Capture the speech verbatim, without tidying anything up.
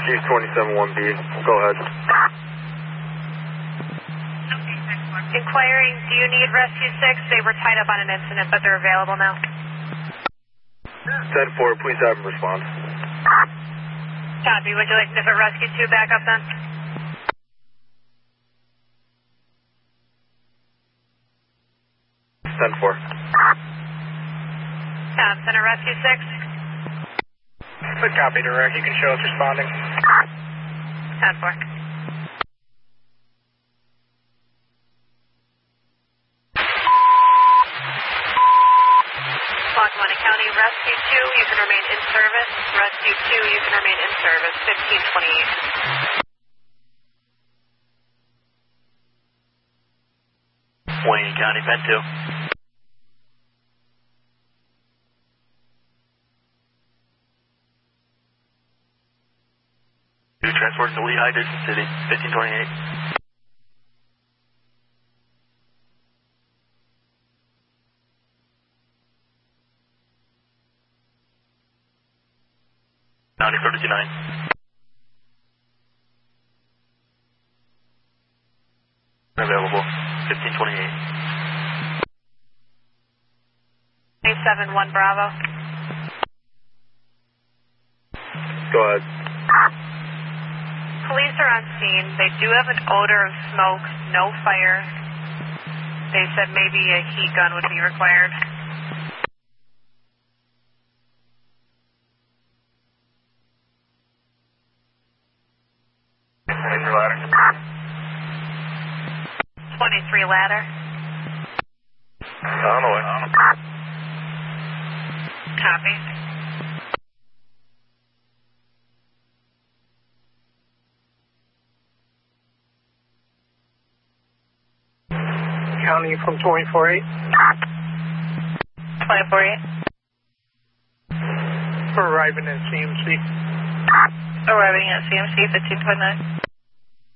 Chief twenty-seven one B, go ahead. Inquiring, do you need Rescue six? They were tied up on an incident, but they're available now. ten four, please have them respond. Copy. Would you like to put Rescue two back up then? ten four. Tom, Center Rescue six. Good copy, direct. You can show us responding. ten four. Lackawanna County, Rescue two, you can remain in service. Rescue two, you can remain in service. fifteen twenty-eight. Wayne County, Pen two. Two transport to Lehigh, Dixon City, fifteen twenty-eight. County thirty-two nine. Available, fifteen twenty-eight. seven one Bravo. Go ahead. Police are on scene. They do have an odor of smoke, no fire. They said maybe a heat gun would be required. twenty-three ladder. twenty-three ladder. On the way. Copy. County from twenty-four eight. twenty-four eight. Arriving at C M C. Arriving at C M C fifteen twenty-nine.